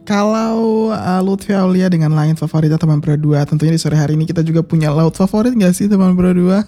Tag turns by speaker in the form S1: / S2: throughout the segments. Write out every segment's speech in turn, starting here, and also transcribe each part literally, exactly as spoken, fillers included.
S1: Kalau uh, Lutfi Aulia dengan langit favoritnya teman Pro dua, tentunya di sore hari ini kita juga punya laut favorit gak sih teman Pro dua?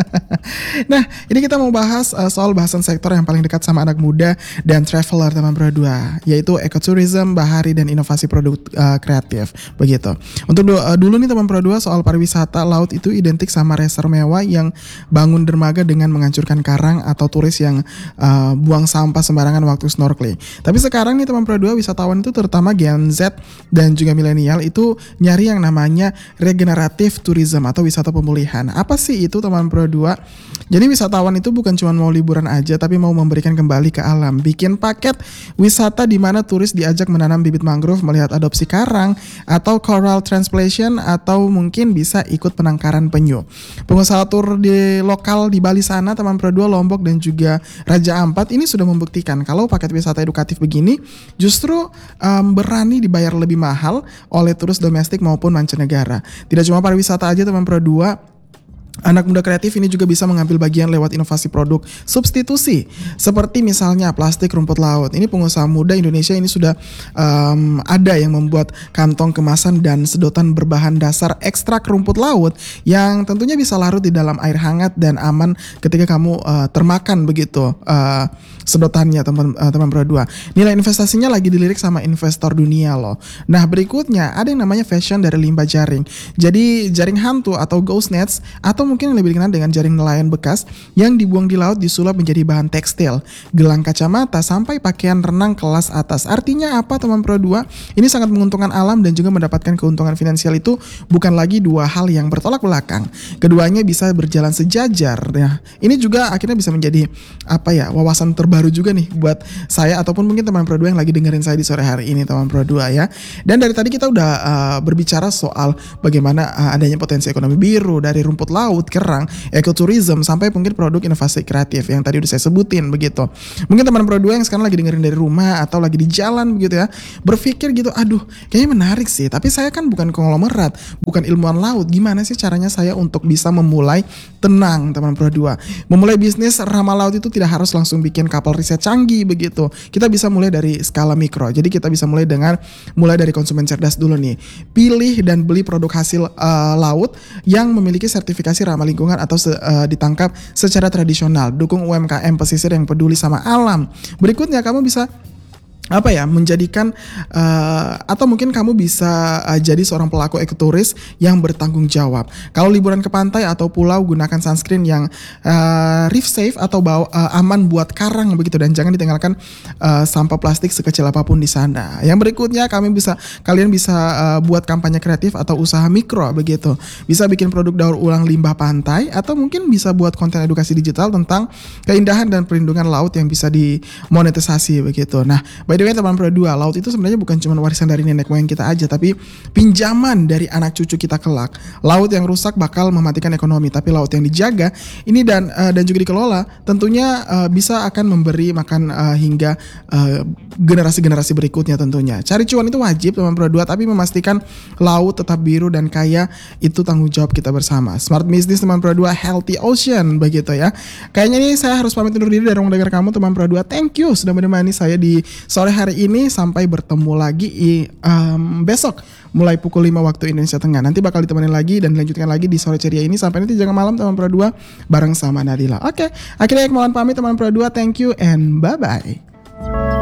S1: Nah, ini kita mau bahas uh, soal bahasan sektor yang paling dekat sama anak muda dan traveler teman Pro dua, yaitu ekotourism, bahari, dan inovasi produk uh, kreatif. Begitu. Untuk du- uh, dulu nih teman Pro dua, soal pariwisata, laut itu identik sama resor mewah yang bangun dermaga dengan menghancurkan karang atau turis yang uh, buang sampah sembarangan waktu snorkeling. Tapi sekarang nih teman Pro dua, wisatawan itu terutama Gen Z dan juga milenial itu nyari yang namanya regeneratif tourism atau wisata pemulihan. Apa sih itu teman Pro dua? Jadi wisatawan itu bukan cuma mau liburan aja, tapi mau memberikan kembali ke alam. Bikin paket wisata di mana turis diajak menanam bibit mangrove, melihat adopsi karang, atau coral transplantation, atau mungkin bisa ikut penangkaran penyu. Pengusaha tur di lokal di Bali sana, teman Pro dua, Lombok, dan juga Raja Ampat ini sudah membuktikan kalau paket wisata edukatif begini justru um, berani dibayar lebih mahal oleh turis domestik maupun mancanegara. Tidak cuma pariwisata aja teman Pro dua, anak muda kreatif ini juga bisa mengambil bagian lewat inovasi produk substitusi, seperti misalnya plastik rumput laut. Ini pengusaha muda Indonesia ini sudah um, ada yang membuat kantong kemasan dan sedotan berbahan dasar ekstrak rumput laut yang tentunya bisa larut di dalam air hangat dan aman ketika kamu uh, termakan begitu uh, sedotannya teman uh, teman Pro dua. Nilai investasinya lagi dilirik sama investor dunia loh. Nah, berikutnya ada yang namanya fashion dari limbah jaring. Jadi jaring hantu atau ghost nets, atau mungkin yang lebih dikenal dengan jaring nelayan bekas yang dibuang di laut disulap menjadi bahan tekstil, gelang kacamata, sampai pakaian renang kelas atas. Artinya apa teman Pro dua? Ini sangat menguntungkan alam dan juga mendapatkan keuntungan finansial, itu bukan lagi dua hal yang bertolak belakang. Keduanya bisa berjalan sejajar. Nah, ini juga akhirnya bisa menjadi apa ya, wawasan terbaru juga nih buat saya ataupun mungkin teman Pro dua yang lagi dengerin saya di sore hari ini teman Pro dua ya. Dan dari tadi kita udah uh, berbicara soal bagaimana uh, adanya potensi ekonomi biru dari rumput laut, kerang, ekotourism, sampai mungkin produk inovasi kreatif yang tadi udah saya sebutin begitu. Mungkin teman Pro dua yang sekarang lagi dengerin dari rumah atau lagi di jalan begitu ya, berpikir gitu, aduh kayaknya menarik sih, tapi saya kan bukan konglomerat, bukan ilmuwan laut, gimana sih caranya saya untuk bisa memulai? Tenang teman Pro dua, memulai bisnis ramah laut itu tidak harus langsung bikin kapal riset canggih begitu. Kita bisa mulai dari skala mikro. Jadi kita bisa mulai dengan mulai dari konsumen cerdas dulu nih. Pilih dan beli produk hasil uh, laut yang memiliki sertifikasi ramah lingkungan atau se, uh, ditangkap secara tradisional. Dukung U M K M pesisir yang peduli sama alam. Berikutnya kamu bisa apa ya, menjadikan uh, atau mungkin kamu bisa uh, jadi seorang pelaku ekoturis yang bertanggung jawab. Kalau liburan ke pantai atau pulau, gunakan sunscreen yang uh, reef safe atau bawa, uh, aman buat karang begitu, dan jangan ditinggalkan uh, sampah plastik sekecil apapun di sana. Yang berikutnya kami bisa kalian bisa uh, buat kampanye kreatif atau usaha mikro begitu. Bisa bikin produk daur ulang limbah pantai, atau mungkin bisa buat konten edukasi digital tentang keindahan dan perlindungan laut yang bisa dimonetisasi begitu. Nah, by the way teman Pro dua, laut itu sebenarnya bukan cuma warisan dari nenek moyang kita aja, tapi pinjaman dari anak cucu kita kelak. Laut yang rusak bakal mematikan ekonomi, tapi laut yang dijaga ini dan uh, dan juga dikelola tentunya uh, bisa akan memberi makan uh, hingga uh, generasi-generasi berikutnya tentunya. Cari cuan itu wajib teman Pro dua, tapi memastikan laut tetap biru dan kaya itu tanggung jawab kita bersama. Smart business teman Pro dua, healthy ocean begitu ya. Kayaknya nih saya harus pamit undur diri dari ruang dengar kamu teman Pro dua. Thank you sudah menemani saya di sore hari ini. Sampai bertemu lagi i, um, besok mulai pukul lima waktu Indonesia Tengah. Nanti bakal ditemenin lagi dan dilanjutkan lagi di sore ceria ini sampai nanti jangan malam teman Pro dua bareng sama Nadila. Oke, akhirnya Iqmalan pamit teman Pro dua. Thank you and bye bye.